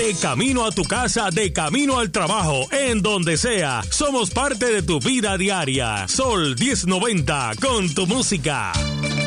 De camino a tu casa, de camino al trabajo, en donde sea. Somos parte de tu vida diaria. Sol 1090 con tu música.